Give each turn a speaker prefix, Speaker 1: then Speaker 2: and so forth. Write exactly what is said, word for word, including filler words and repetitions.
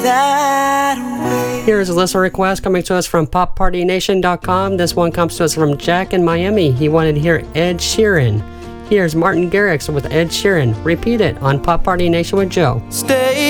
Speaker 1: that way.
Speaker 2: Here's a listener request coming to us from pop party nation dot com. This one comes to us from Jack in Miami. He wanted to hear Ed Sheeran. Here's Martin Garrix with Ed Sheeran. Repeat it on Pop Party Nation with Joe.
Speaker 1: Stay